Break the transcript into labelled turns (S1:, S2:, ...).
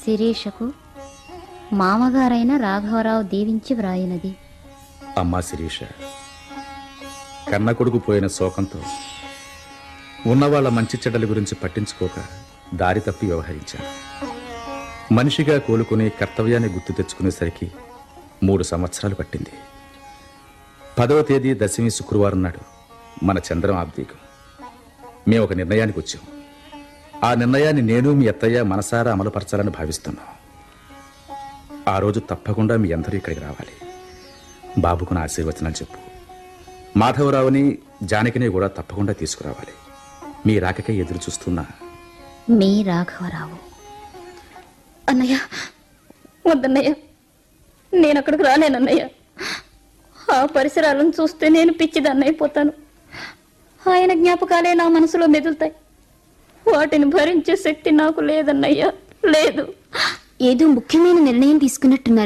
S1: శిరీషకు మామగారైన రాఘవరావు దీవించి వ్రాయినది.
S2: అమ్మా శిరీష, కన్న కొడుకు పోయిన శోకంతో ఉన్నవాళ్ల మంచి చెడ్డల గురించి పట్టించుకోక దారి తప్పి వ్యవహరించాను. మనిషిగా కోలుకుని కర్తవ్యాన్ని గుర్తు తెచ్చుకునేసరికి 3 సంవత్సరాలు పట్టింది. 10వ తేదీ దశమి శుక్రవారం నాడు మన చంద్రం ఆబ్దీకం. మేము ఒక నిర్ణయానికి వచ్చాం. ఆ నిర్ణయాన్ని నేను మీ అత్తయ్య మనసారా అమలుపరచాలని భావిస్తున్నాం. ఆ రోజు తప్పకుండా మీ అందరూ ఇక్కడికి రావాలి. బాబుకు నా ఆశీర్వచనాలు చెప్పు. మాధవరావుని జానకిని కూడా తప్పకుండా తీసుకురావాలి. మీ రాకకే ఎదురు చూస్తున్నా,
S1: మీ రాఘవరావు. అన్నయ్య, వద్దన్నయ్య, నేను అక్కడికి రాలేనన్నయ్య. ఆ పరిసరాలను చూస్తే నేను పిచ్చిదన్నైపోతాను. ఆయన జ్ఞాపకాలే నా మనసులో మెదులుతాయి. వాటిని భరించే శక్తి నాకు లేదన్నయ్య, లేదు.
S3: ఏదో ముఖ్యమైన నిర్ణయం తీసుకున్నట్టున్నారు.